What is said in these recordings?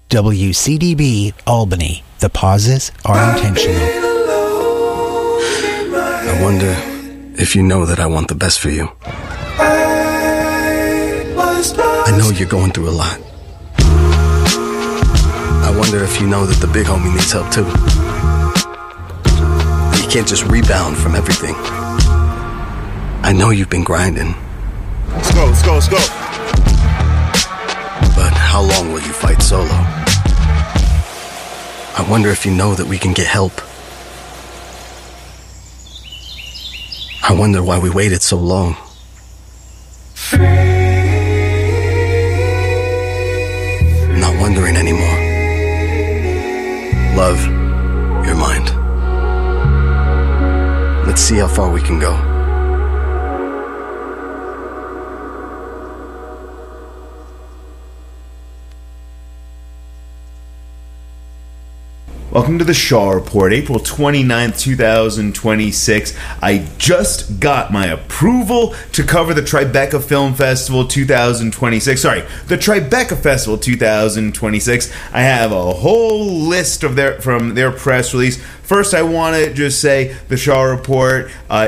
WCDB Albany. The pauses are intentional. I wonder if you know that I want the best for you. I know you're going through a lot. I wonder if you know that the big homie needs help too. He can't just rebound from everything. I know you've been grinding. Let's go. But how long will you fight solo? I wonder if you know that we can get help. I wonder why we waited so long. Not wondering anymore. Love, your mind. Let's see how far we can go. Welcome to the Shaw Report, April 29th, 2026. I just got my approval to cover the Tribeca Film Festival 2026. Sorry, the Tribeca Festival 2026. I have a whole list of from their press release. First, I want to just say the Shaw Report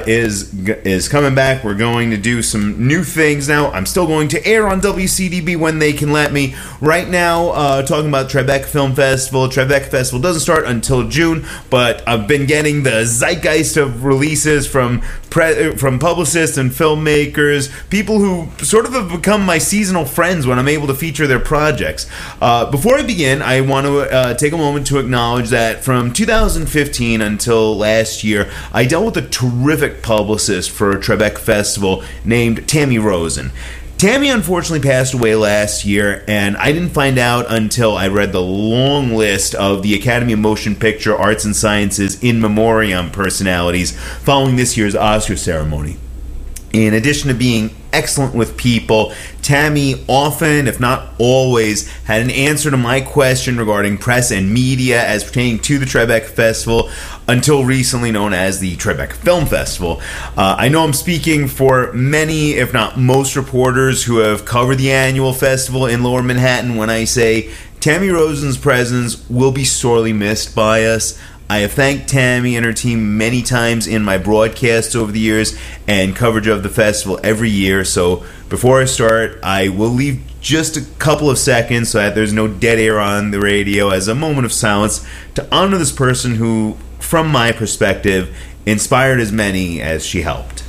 is coming back. We're going to do some new things now. I'm still going to air on WCDB when they can let me. Right now, talking about Tribeca Film Festival. Tribeca Festival doesn't start until June, but I've been getting the zeitgeist of releases from publicists and filmmakers, people who sort of have become my seasonal friends when I'm able to feature their projects. Before I begin, I want to take a moment to acknowledge that from 2015 until last year, I dealt with a terrific publicist for Tribeca Festival named Tammy Rosen. Tammy unfortunately passed away last year, and I didn't find out until I read the long list of the Academy of Motion Picture Arts and Sciences in memoriam personalities following this year's Oscar ceremony. In addition to being excellent with people, Tammy often, if not always, had an answer to my question regarding press and media as pertaining to the Tribeca Festival, until recently known as the Tribeca Film Festival. I know I'm speaking for many, if not most, reporters who have covered the annual festival in Lower Manhattan when I say Tammy Rosen's presence will be sorely missed by us. I have thanked Tammy and her team many times in my broadcasts over the years and coverage of the festival every year. So before I start, I will leave just a couple of seconds so that there's no dead air on the radio as a moment of silence to honor this person who, from my perspective, inspired as many as she helped.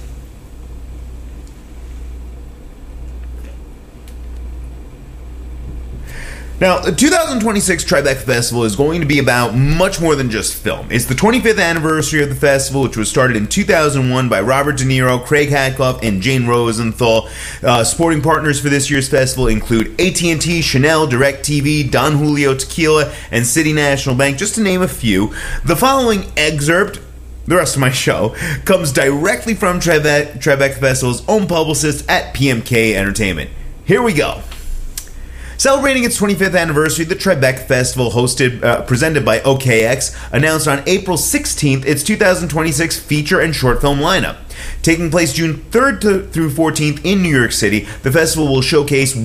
Now, the 2026 Tribeca Festival is going to be about much more than just film. It's the 25th anniversary of the festival, which was started in 2001 by Robert De Niro, Craig Hatkoff, and Jane Rosenthal. Supporting partners for this year's festival include AT&T, Chanel, DirecTV, Don Julio Tequila, and City National Bank, just to name a few. The following excerpt, the rest of my show, comes directly from Tribeca Festival's own publicist at PMK Entertainment. Here we go. Celebrating its 25th anniversary, the Tribeca Festival, presented by OKX, announced on April 16th its 2026 feature and short film lineup. Taking place June 3rd through 14th in New York City, the festival will showcase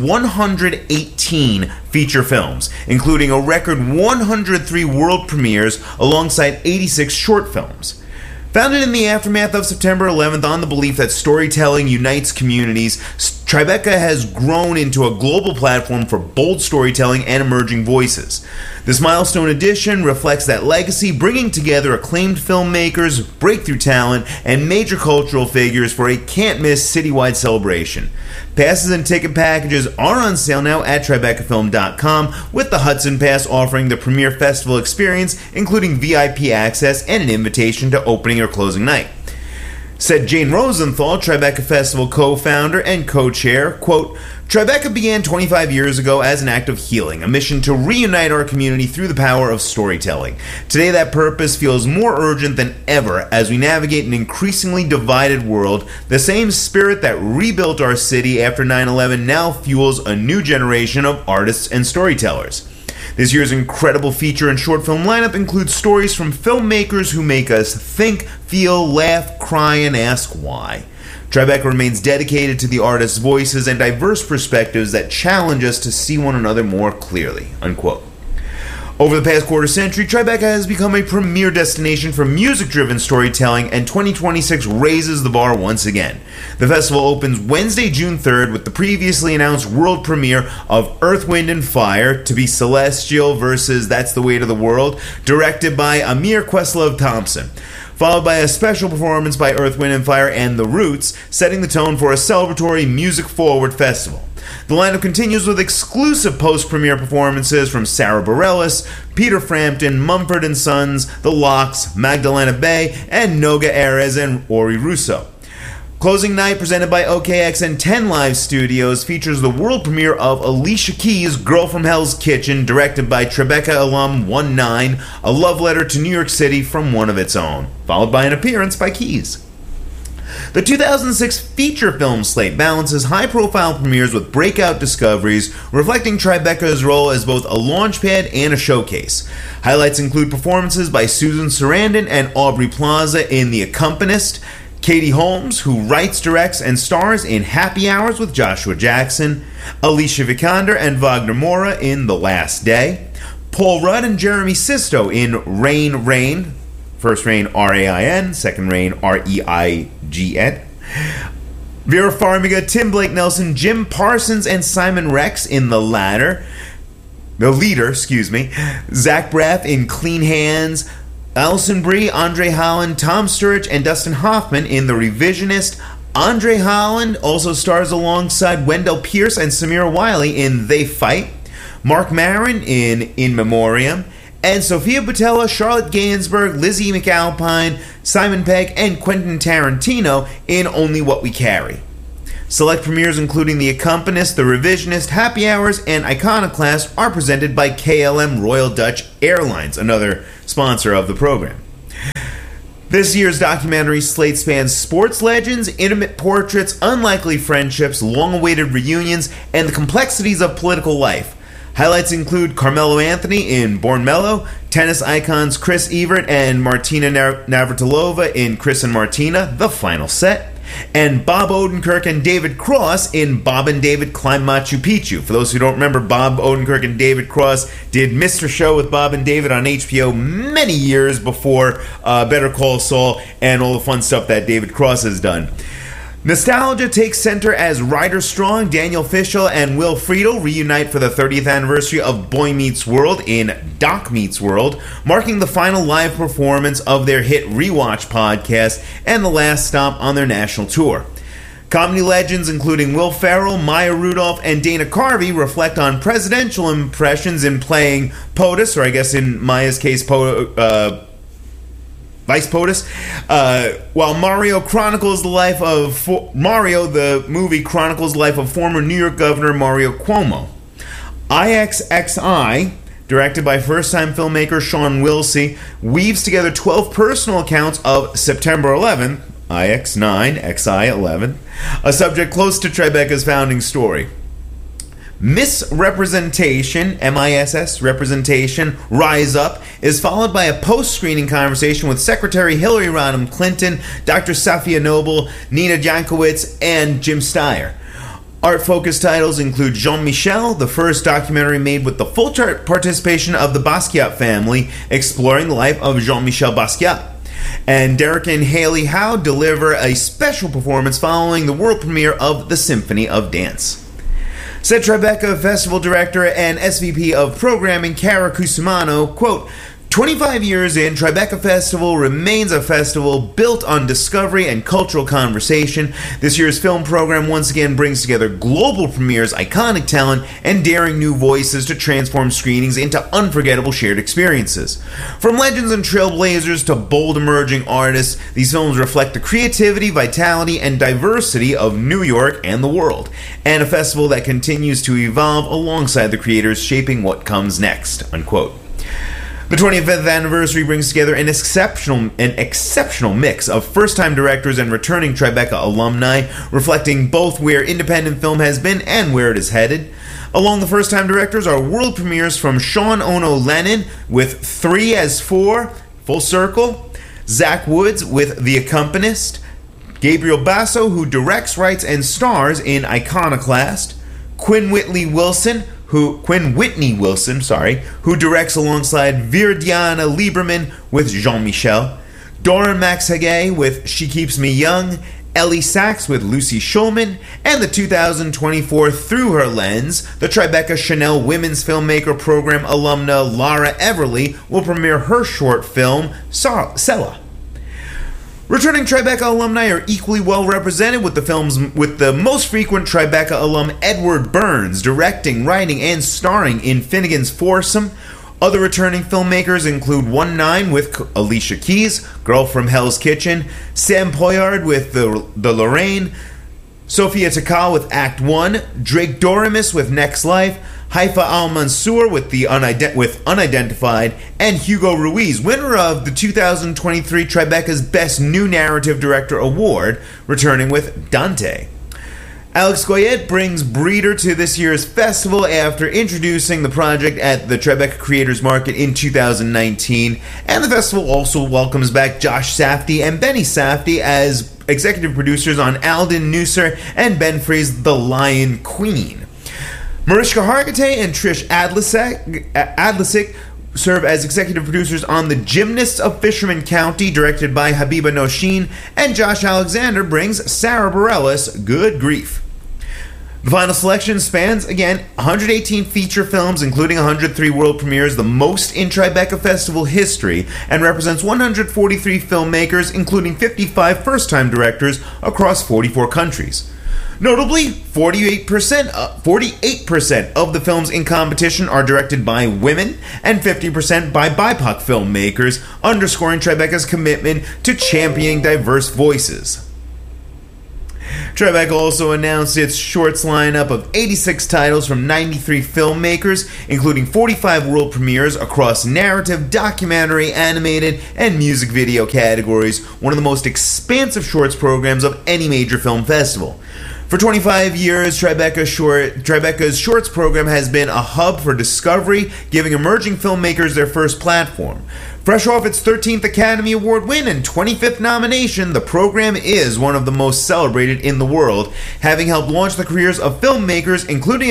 118 feature films, including a record 103 world premieres alongside 86 short films. Founded in the aftermath of September 11th on the belief that storytelling unites communities, Tribeca has grown into a global platform for bold storytelling and emerging voices. This milestone edition reflects that legacy, bringing together acclaimed filmmakers, breakthrough talent, and major cultural figures for a can't-miss citywide celebration. Passes and ticket packages are on sale now at TribecaFilm.com, with the Hudson Pass offering the premier festival experience, including VIP access and an invitation to opening or closing night. Said Jane Rosenthal, Tribeca Festival co-founder and co-chair, quote, Tribeca began 25 years ago as an act of healing, a mission to reunite our community through the power of storytelling. Today that purpose feels more urgent than ever as we navigate an increasingly divided world. The same spirit that rebuilt our city after 9/11 now fuels a new generation of artists and storytellers. This year's incredible feature and short film lineup includes stories from filmmakers who make us think, feel, laugh, cry, and ask why. Tribeca remains dedicated to the artists' voices and diverse perspectives that challenge us to see one another more clearly, unquote. Over the past quarter century, Tribeca has become a premier destination for music-driven storytelling, and 2026 raises the bar once again. The festival opens Wednesday, June 3rd, with the previously announced world premiere of Earth, Wind & Fire, to be Celestial versus That's the Weight of the World, directed by Amir Questlove-Thompson, followed by a special performance by Earth, Wind & Fire and The Roots, setting the tone for a celebratory music-forward festival. The lineup continues with exclusive post-premiere performances from Sarah Bareilles, Peter Frampton, Mumford & Sons, The Lox, Magdalena Bay, and Noga Erez and Ori Russo. Closing night, presented by OKX and 10 Live Studios, features the world premiere of Alicia Keys' Girl from Hell's Kitchen, directed by Tribeca alum 19, a love letter to New York City from one of its own, followed by an appearance by Keys. The 2006 feature film slate balances high-profile premieres with breakout discoveries, reflecting Tribeca's role as both a launchpad and a showcase. Highlights include performances by Susan Sarandon and Aubrey Plaza in The Accompanist, Katie Holmes, who writes, directs, and stars in Happy Hours with Joshua Jackson, Alicia Vikander and Wagner Moura in The Last Day, Paul Rudd and Jeremy Sisto in Rain, first Rain R-A-I-N, second Rain R-E-I-G-N, Vera Farmiga, Tim Blake Nelson, Jim Parsons, and Simon Rex in The Leader, Zach Braff in Clean Hands, Alison Brie, Andre Holland, Tom Sturridge, and Dustin Hoffman in The Revisionist. Andre Holland also stars alongside Wendell Pierce and Samira Wiley in They Fight, Mark Maron in Memoriam, and Sophia Boutella, Charlotte Gainsbourg, Lizzie McAlpine, Simon Pegg, and Quentin Tarantino in Only What We Carry. Select premieres including The Accompanist, The Revisionist, Happy Hours, and Iconoclast are presented by KLM Royal Dutch Airlines, another sponsor of the program. This year's documentary slate spans sports legends, intimate portraits, unlikely friendships, long-awaited reunions, and the complexities of political life. Highlights include Carmelo Anthony in Born Mellow, tennis icons Chris Evert and Martina Navratilova in Chris and Martina, The Final Set, and Bob Odenkirk and David Cross in Bob and David Climb Machu Picchu. For those who don't remember, Bob Odenkirk and David Cross did Mr. Show with Bob and David on HBO many years before Better Call Saul and all the fun stuff that David Cross has done. Nostalgia takes center as Ryder Strong, Daniel Fishel, and Will Friedle reunite for the 30th anniversary of Boy Meets World in Doc Meets World, marking the final live performance of their hit Rewatch podcast and the last stop on their national tour. Comedy legends including Will Ferrell, Maya Rudolph, and Dana Carvey reflect on presidential impressions in playing POTUS, or I guess in Maya's case, Vice POTUS, while Mario the movie chronicles the life of former New York Governor Mario Cuomo. IXXI, directed by first-time filmmaker Sean Wilsey, weaves together 12 personal accounts of September 11th, IX9, XI11, a subject close to Tribeca's founding story. Misrepresentation, M-I-S-S, Representation, Rise Up, is followed by a post-screening conversation with Secretary Hillary Rodham Clinton, Dr. Safia Noble, Nina Jankowicz, and Jim Steyer. Art-focused titles include Jean-Michel, the first documentary made with the full participation of the Basquiat family, exploring the life of Jean-Michel Basquiat. And Derek and Haley Howe deliver a special performance following the world premiere of The Symphony of Dance. Said Tribeca Festival Director and SVP of Programming Kara Kusumano, quote, 25 years in, Tribeca Festival remains a festival built on discovery and cultural conversation. This year's film program once again brings together global premieres, iconic talent, and daring new voices to transform screenings into unforgettable shared experiences. From legends and trailblazers to bold emerging artists, these films reflect the creativity, vitality, and diversity of New York and the world, and a festival that continues to evolve alongside the creators shaping what comes next, unquote. The 25th anniversary brings together an exceptional mix of first-time directors and returning Tribeca alumni, reflecting both where independent film has been and where it is headed. Along the first-time directors are world premieres from Sean Ono Lennon with 3 as 4, Full Circle, Zach Woods with The Accompanist, Gabriel Basso, who directs, writes, and stars in Iconoclast, Quinn Whitley Wilson, Quinn Whitney Wilson, who directs alongside Viridiana Lieberman with Jean-Michel, Doran Max Hagay with She Keeps Me Young, Ellie Sachs with Lucy Schulman, and the 2024 Through Her Lens, the Tribeca Chanel Women's Filmmaker Program alumna Lara Everly will premiere her short film, Sella. Returning Tribeca alumni are equally well represented with the most frequent Tribeca alum Edward Burns directing, writing, and starring in Finnegan's Foursome. Other returning filmmakers include 1-9 with Alicia Keys, Girl from Hell's Kitchen, Sam Poyard with the Lorraine, Sophia Takal with Act 1, Drake Doremus with Next Life, Haifa Al-Mansour with Unidentified, and Hugo Ruiz, winner of the 2023 Tribeca's Best New Narrative Director Award, returning with Dante. Alex Goyette brings Breeder to this year's festival after introducing the project at the Tribeca Creators Market in 2019, and the festival also welcomes back Josh Safdie and Benny Safdie as executive producers on Alden Nusser and Ben Frey's The Lion Queen. Mariska Hargitay and Trish Adlisic serve as executive producers on The Gymnasts of Fisherman County, directed by Habiba Noshin, and Josh Alexander brings Sarah Bareilles Good Grief. The final selection spans, again, 118 feature films, including 103 world premieres, the most in Tribeca Festival history, and represents 143 filmmakers, including 55 first-time directors across 44 countries. Notably, 48% of the films in competition are directed by women and 50% by BIPOC filmmakers, underscoring Tribeca's commitment to championing diverse voices. Tribeca also announced its shorts lineup of 86 titles from 93 filmmakers, including 45 world premieres across narrative, documentary, animated, and music video categories, one of the most expansive shorts programs of any major film festival. For 25 years, Tribeca's Shorts program has been a hub for discovery, giving emerging filmmakers their first platform. Fresh off its 13th Academy Award win and 25th nomination, the program is one of the most celebrated in the world, having helped launch the careers of filmmakers, including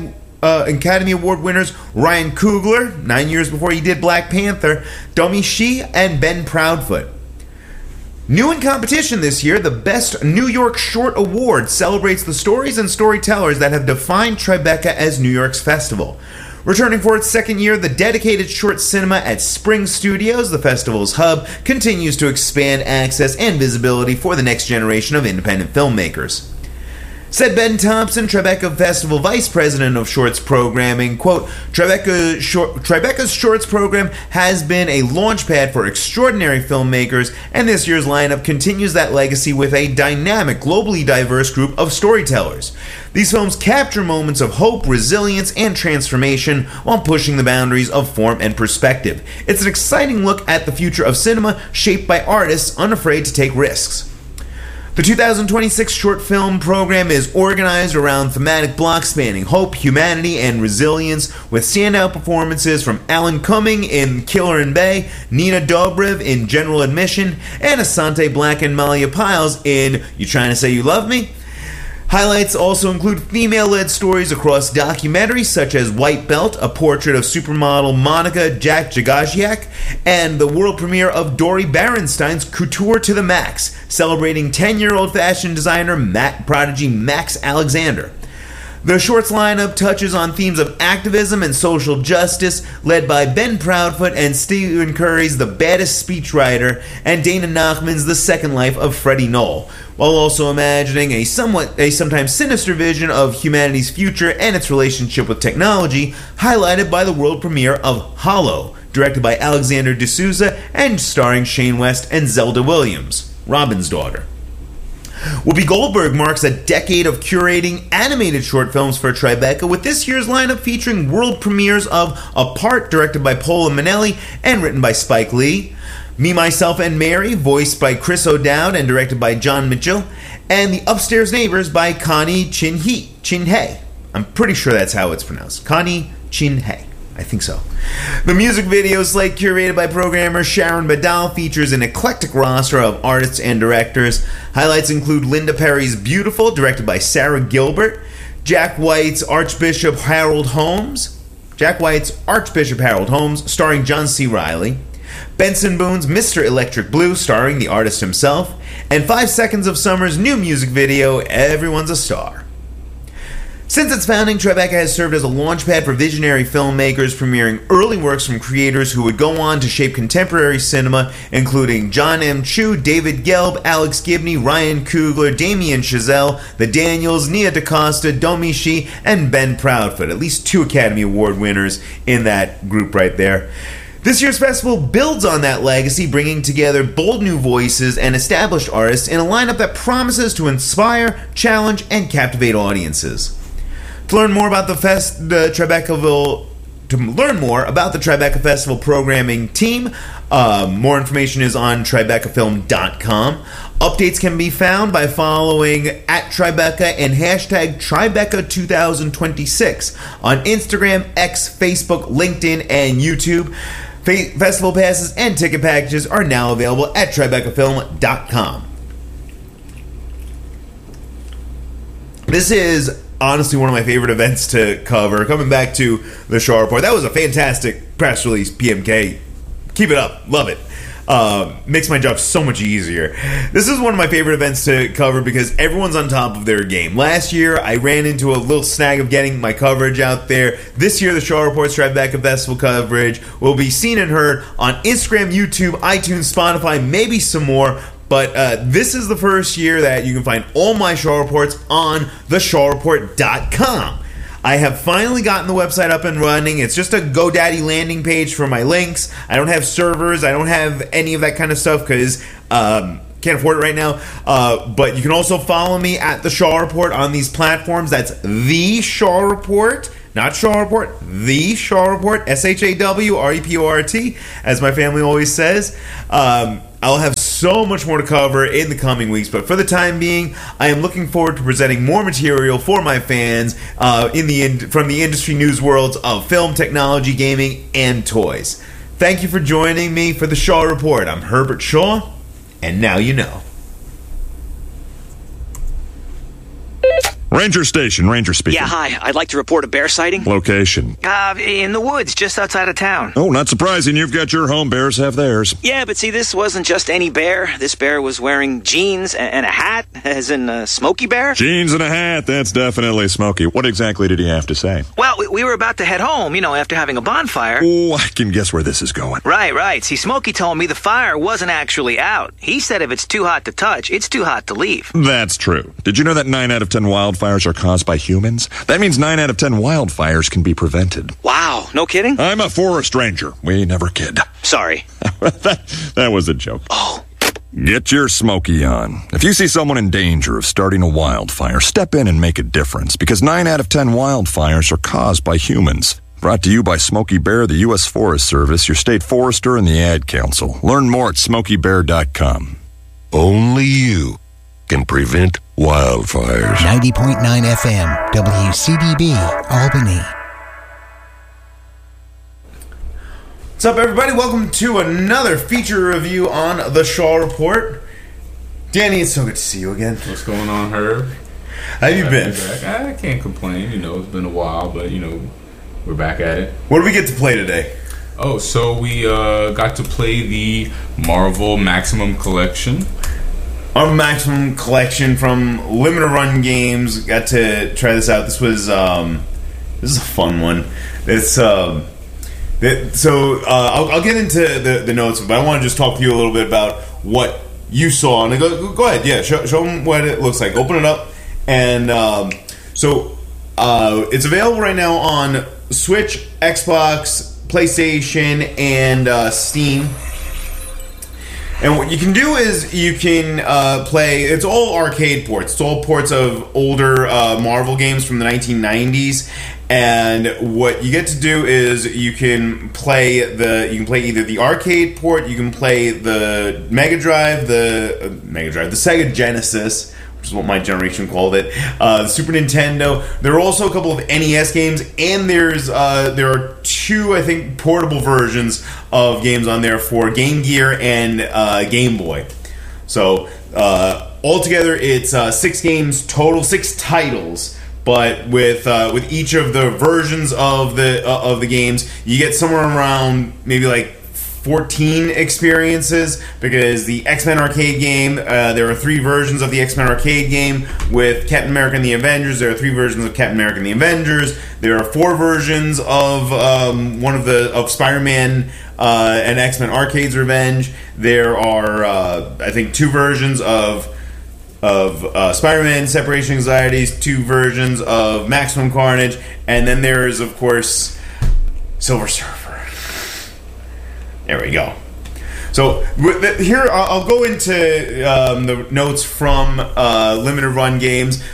Academy Award winners Ryan Coogler, 9 years before he did Black Panther, Domi Shi, and Ben Proudfoot. New in competition this year, the Best New York Short Award celebrates the stories and storytellers that have defined Tribeca as New York's festival. Returning for its second year, the dedicated short cinema at Spring Studios, the festival's hub, continues to expand access and visibility for the next generation of independent filmmakers. Said Ben Thompson, Tribeca Festival Vice President of Shorts Programming, quote, Tribeca's Shorts program has been a launchpad for extraordinary filmmakers, and this year's lineup continues that legacy with a dynamic, globally diverse group of storytellers. These films capture moments of hope, resilience, and transformation while pushing the boundaries of form and perspective. It's an exciting look at the future of cinema shaped by artists unafraid to take risks. The 2026 short film program is organized around thematic blocks spanning hope, humanity, and resilience, with standout performances from Alan Cumming in Killer and Bay, Nina Dobrev in General Admission, and Asante Black and Malia Piles in You Trying to Say You Love Me? Highlights also include female-led stories across documentaries such as White Belt, a portrait of supermodel Monica Jagajiak, and the world premiere of Dori Barenstein's Couture to the Max, celebrating 10-year-old fashion designer prodigy Max Alexander. The shorts lineup touches on themes of activism and social justice, led by Ben Proudfoot and Stephen Curry's The Baddest Speechwriter and Dana Nachman's The Second Life of Freddie Knoll, while also imagining a sometimes sinister vision of humanity's future and its relationship with technology, highlighted by the world premiere of Hollow, directed by Alexander D'Souza and starring Shane West and Zelda Williams, Robin's daughter. Whoopi Goldberg marks a decade of curating animated short films for Tribeca, with this year's lineup featuring world premieres of Apart, directed by Paula Minnelli and written by Spike Lee, Me, Myself, and Mary, voiced by Chris O'Dowd and directed by John Mitchell, and The Upstairs Neighbors by Connie Chin-hye. I'm pretty sure that's how it's pronounced. Connie Chin-hye. I think so. The music video slate, curated by programmer Sharon Badal, features an eclectic roster of artists and directors. Highlights include Linda Perry's Beautiful, directed by Sarah Gilbert, Jack White's Archbishop Harold Holmes, starring John C. Reilly, Benson Boone's Mr. Electric Blue, starring the artist himself, and 5 Seconds of Summer's new music video, Everyone's a Star. Since its founding, Tribeca has served as a launchpad for visionary filmmakers, premiering early works from creators who would go on to shape contemporary cinema, including John M. Chu, David Gelb, Alex Gibney, Ryan Coogler, Damien Chazelle, The Daniels, Nia DaCosta, Domi Shi, and Ben Proudfoot. At least 2 Academy Award winners in that group right there. This year's festival builds on that legacy, bringing together bold new voices and established artists in a lineup that promises to inspire, challenge, and captivate audiences. To learn more about the Tribeca Festival programming team, more information is on TribecaFilm.com. Updates can be found by following @Tribeca and hashtag Tribeca2026 on Instagram, X, Facebook, LinkedIn, and YouTube. Festival passes and ticket packages are now available at TribecaFilm.com. This is honestly one of my favorite events to cover. Coming back to the Shaw Report, that was a fantastic press release, PMK. Keep it up. Love it. Makes my job so much easier. This is one of my favorite events to cover because everyone's on top of their game. Last year, I ran into a little snag of getting my coverage out there. This year, the Shaw Report's Tribeca Festival coverage will be seen and heard on Instagram, YouTube, iTunes, Spotify, maybe some more. But this is the first year that you can find all my Shaw Reports on theshawreport.com. I have finally gotten the website up and running. It's just a GoDaddy landing page for my links. I don't have servers. I don't have any of that kind of stuff because can't afford it right now. But you can also follow me at The Shaw Report on these platforms. That's The Shaw Report. Not Shaw Report, The Shaw Report, SHAWREPORT, as my family always says. I'll have so much more to cover in the coming weeks, but for the time being, I am looking forward to presenting more material for my fans from the industry news worlds of film, technology, gaming, and toys. Thank you for joining me for the Shaw Report. I'm Herbert Shaw, and now you know. Ranger Station, Ranger speaking. Yeah, hi. I'd like to report a bear sighting. Location? In the woods, just outside of town. Oh, not surprising. You've got your home. Bears have theirs. Yeah, but see, this wasn't just any bear. This bear was wearing jeans and a hat, as in Smokey Bear. Jeans and a hat. That's definitely Smokey. What exactly did he have to say? Well, we were about to head home, after having a bonfire. Oh, I can guess where this is going. Right. See, Smokey told me the fire wasn't actually out. He said if it's too hot to touch, it's too hot to leave. That's true. Did you know that 9 out of 10 wildfires are caused by humans? That means 9 out of 10 wildfires can be prevented. Wow, no kidding? I'm a forest ranger. We never kid. Sorry. that was a joke. Oh. Get your Smokey on. If you see someone in danger of starting a wildfire, step in and make a difference, because 9 out of 10 wildfires are caused by humans. Brought to you by Smokey Bear, the U.S. Forest Service, your state forester, and the Ad Council. Learn more at SmokeyBear.com. Only you can prevent wildfires. 90.9 FM, WCDB, Albany. What's up, everybody? Welcome to another feature review on The Shaw Report. Danny, it's so good to see you again. What's going on, Herb? How you been? I can't complain. It's been a while, but, we're back at it. What do we get to play today? Oh, so we got to play the Marvel Maximum Collection. Our Maximum Collection from Limited Run Games. Got to try this out. This is a fun one. I'll get into the notes, but I want to just talk to you a little bit about what you saw. And go ahead, yeah, show them what it looks like. Open it up, and it's available right now on Switch, Xbox, PlayStation, and Steam. And what you can do is you can play. It's all arcade ports. It's all ports of older Marvel games from the 1990s. And what you get to do is you can play either the arcade port, you can play the Mega Drive, the Sega Genesis, which is what my generation called it, the Super Nintendo. There are also a couple of NES games, and there are 2, I think, portable versions of games on there for Game Gear and Game Boy. So altogether, it's 6 games total, 6 titles but with each of the versions of the games, you get somewhere around maybe like 14 experiences, because the X-Men arcade game, there are 3 versions of the X-Men arcade game. With Captain America and the Avengers, there are 3 versions of Captain America and the Avengers. There are 4 versions of of Spider-Man and X-Men Arcade's Revenge. There are I think 2 versions of Spider-Man Separation Anxieties, 2 versions of Maximum Carnage, and then there is, of course, Silver Surfer. There we go. So here I'll go into the notes from Limited Run Games.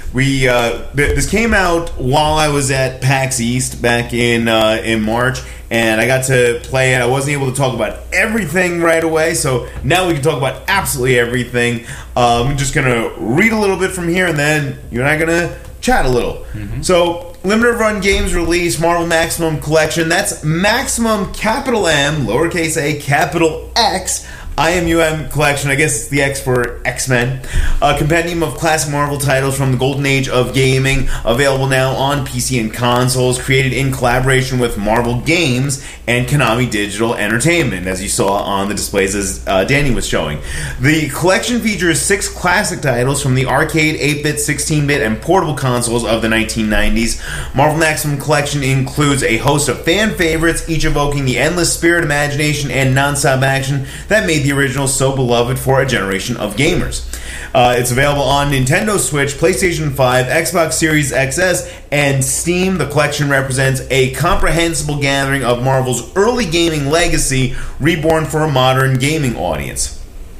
This came out while I was at PAX East back in March, and I got to play it. I wasn't able to talk about everything right away, so now we can talk about absolutely everything. I'm just gonna read a little bit from here, and then you and I are gonna chat a little. So, Limited Run Games released Marvel Maximum Collection. That's Maximum capital M, lowercase a, capital X, IMUM Collection. I guess it's the X for X-Men. A compendium of classic Marvel titles from the golden age of gaming, available now on PC and consoles, created in collaboration with Marvel Games and Konami Digital Entertainment, as you saw on the displays as Danny was showing. The collection features 6 classic titles from the arcade, 8-bit, 16-bit, and portable consoles of the 1990s. Marvel Maximum Collection includes a host of fan favorites, each evoking the endless spirit, imagination, and non-stop action that made the original so beloved for a generation of gamers. It's available on Nintendo Switch, PlayStation 5, Xbox Series XS, and Steam. The collection represents a comprehensible gathering of Marvel's early gaming legacy, reborn for a modern gaming audience.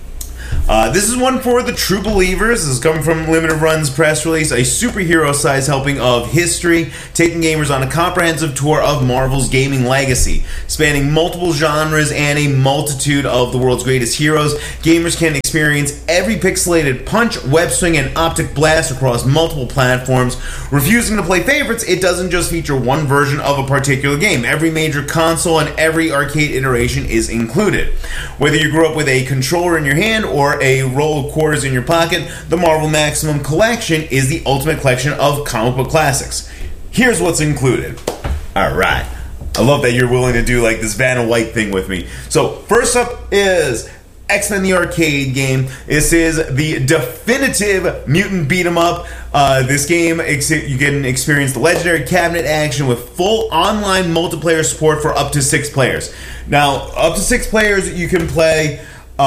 This is one for the true believers. This is coming from Limited Run's press release, a superhero-sized helping of history, taking gamers on a comprehensive tour of Marvel's gaming legacy. Spanning multiple genres and a multitude of the world's greatest heroes, gamers can experience every pixelated punch, web swing, and optic blast across multiple platforms. Refusing to play favorites, it doesn't just feature one version of a particular game. Every major console and every arcade iteration is included. Whether you grew up with a controller in your hand or a roll of quarters in your pocket, the Marvel Maximum Collection is the ultimate collection of comic book classics. Here's what's included. Alright. I love that you're willing to do like this Vanna White thing with me. So, first up is X-Men the arcade game. This is the definitive mutant beat 'em up. This game, you can experience the legendary cabinet action with full online multiplayer support for up to 6 players. Now, up to 6 players, you can play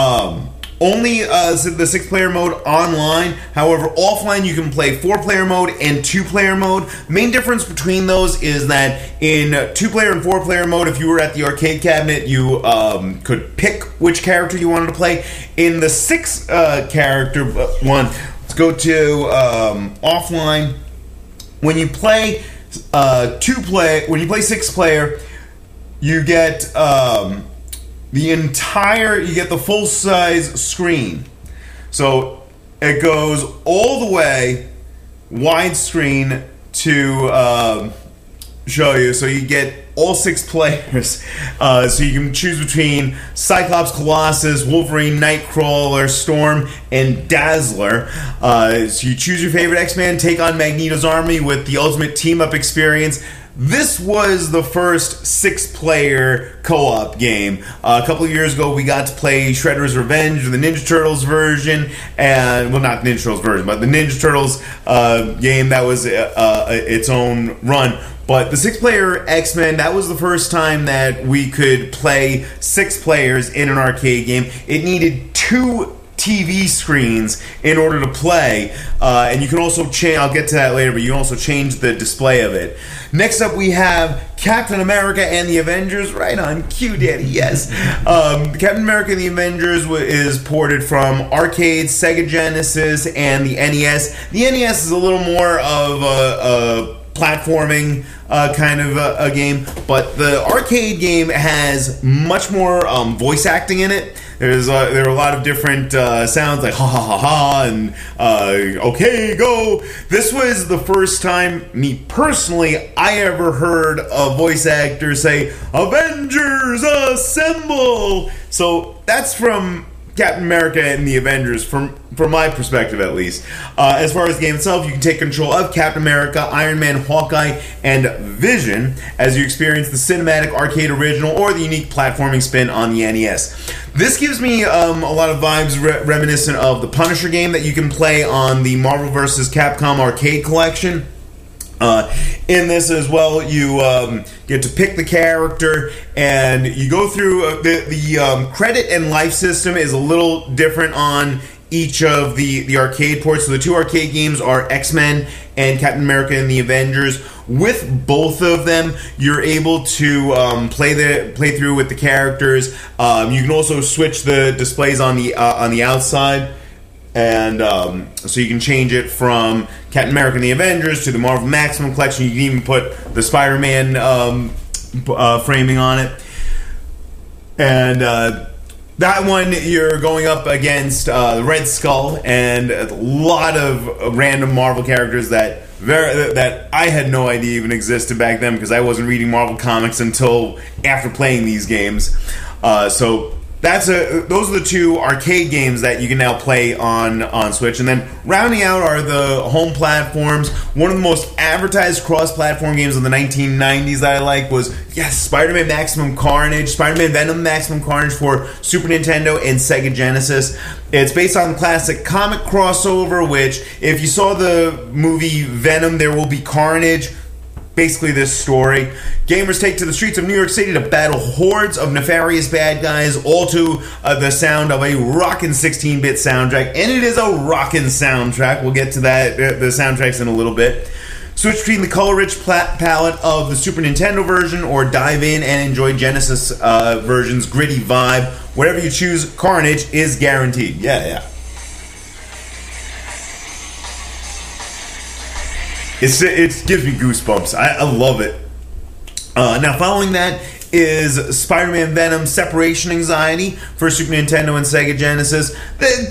only the 6-player mode online. However, offline you can play 4-player mode and 2-player mode. Main difference between those is that in 2-player and 4-player mode, if you were at the arcade cabinet, you could pick which character you wanted to play. In the 6-character one, let's go to offline. When you play 6-player, you get you get the full-size screen. So it goes all the way widescreen to show you. So you get all 6 players. So you can choose between Cyclops, Colossus, Wolverine, Nightcrawler, Storm, and Dazzler. So you choose your favorite X-Man, take on Magneto's army with the ultimate team-up experience. This was the first 6-player co-op game. A couple of years ago, we got to play Shredder's Revenge, the Ninja Turtles version, and, well, not the Ninja Turtles version, but the Ninja Turtles game that was its own run. But the 6-player X-Men, that was the first time that we could play 6 players in an arcade game. It needed 2 TV screens in order to play, and you can also change, I'll get to that later, but you can also change the display of it. Next up we have Captain America and the Avengers. Right on cue, Daddy, yes. Captain America and the Avengers is ported from arcade, Sega Genesis, and the NES. The NES is a little more of a platforming kind of a game, but the arcade game has much more voice acting in it. There are a lot of different sounds like ha ha ha ha and okay go. This was the first time, me personally, I ever heard a voice actor say "Avengers Assemble." So that's from Captain America and the Avengers, from my perspective at least. As far as the game itself, you can take control of Captain America, Iron Man, Hawkeye, and Vision as you experience the cinematic arcade original or the unique platforming spin on the NES. This gives me a lot of vibes reminiscent of the Punisher game that you can play on the Marvel vs. Capcom arcade collection. In this as well, you get to pick the character, and you go through the credit and life system is a little different on each of the arcade ports. So the two arcade games are X-Men and Captain America and the Avengers. With both of them, you're able to play through with the characters. You can also switch the displays on the outside. And so you can change it from Captain America and the Avengers to the Marvel Maximum Collection. You can even put the Spider-Man framing on it. And that one, you're going up against the Red Skull and a lot of random Marvel characters that I had no idea even existed back then, because I wasn't reading Marvel comics until after playing these games. So those are the two arcade games that you can now play on Switch. And then rounding out are the home platforms. One of the most advertised cross-platform games of the 1990s that I like was, Spider-Man Maximum Carnage, Spider-Man Venom Maximum Carnage for Super Nintendo and Sega Genesis. It's based on the classic comic crossover, which, if you saw the movie Venom, There Will Be Carnage. Basically this story. Gamers take to the streets of New York City to battle hordes of nefarious bad guys, all to the sound of a rockin' 16-bit soundtrack. And it is a rockin' soundtrack. We'll get to that, the soundtracks, in a little bit. Switch between the color-rich palette of the Super Nintendo version, or dive in and enjoy Genesis version's gritty vibe. Whatever you choose, Carnage is guaranteed. Yeah. It gives me goosebumps. I love it. Now, following that is Spider-Man Venom Separation Anxiety for Super Nintendo and Sega Genesis.